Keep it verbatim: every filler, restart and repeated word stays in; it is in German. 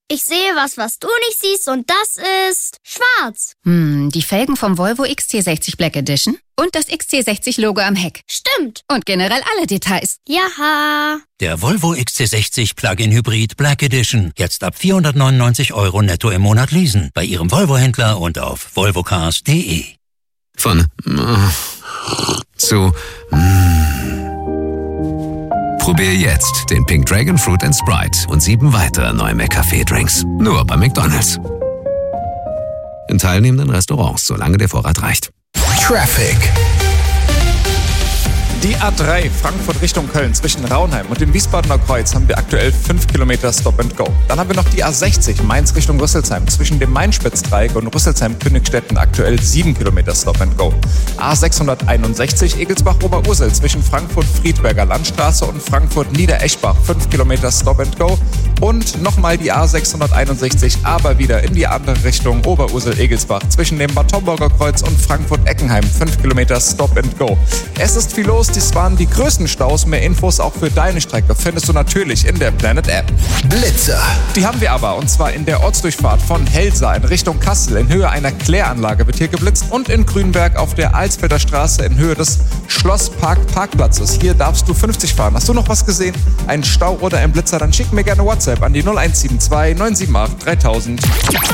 Ich sehe was, was du nicht siehst und das ist schwarz. Hm, die Felgen vom Volvo X C sechzig Black Edition und das X C sechzig Logo am Heck. Stimmt. Und generell alle Details. Jaha. Der Volvo X C sechzig Plug-in Hybrid Black Edition. Jetzt ab vierhundertneunundneunzig Euro netto im Monat leasen. Bei Ihrem Volvo-Händler und auf volvocars punkt de. Von äh, zu äh. Probier jetzt den Pink Dragon Fruit and Sprite und sieben weitere neue McCafé-Drinks. Nur bei McDonald's. In teilnehmenden Restaurants, solange der Vorrat reicht. Traffic. Die A drei Frankfurt Richtung Köln zwischen Raunheim und dem Wiesbadener Kreuz haben wir aktuell fünf Kilometer Stop and Go. Dann haben wir noch die A sechzig Mainz Richtung Rüsselsheim zwischen dem Main-Spitz-Dreieck und Rüsselsheim-Königstetten aktuell sieben Kilometer Stop and Go. A sechshunderteinundsechzig Egelsbach-Oberursel zwischen Frankfurt-Friedberger Landstraße und Frankfurt-Niedereschbach fünf Kilometer Stop and Go. Und nochmal die A sechshunderteinundsechzig, aber wieder in die andere Richtung Oberursel-Egelsbach zwischen dem Bad Homburger Kreuz und Frankfurt-Eckenheim fünf Kilometer Stop and Go. Es ist viel los. Dies waren die größten Staus. Mehr Infos auch für deine Strecke findest du natürlich in der Planet App. Blitzer. Die haben wir aber, und zwar in der Ortsdurchfahrt von Helsa in Richtung Kassel. In Höhe einer Kläranlage wird hier geblitzt und in Grünberg auf der Alsfelder Straße in Höhe des Schlosspark-Parkplatzes. Hier darfst du fünfzig fahren. Hast du noch was gesehen? Einen Stau oder einen Blitzer? Dann schick mir gerne WhatsApp an die null eins sieben zwei neun sieben acht dreitausend.